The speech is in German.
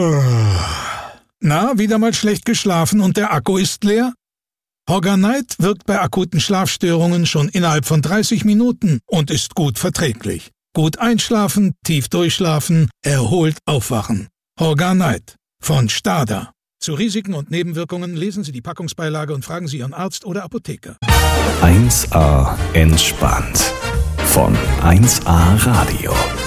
Na, wieder mal schlecht geschlafen und der Akku ist leer? Horganite wirkt bei akuten Schlafstörungen schon innerhalb von 30 Minuten und ist gut verträglich. Gut einschlafen, tief durchschlafen, erholt aufwachen. Horganite von Stada. Zu Risiken und Nebenwirkungen lesen Sie die Packungsbeilage und fragen Sie Ihren Arzt oder Apotheker. 1A entspannt von 1A Radio.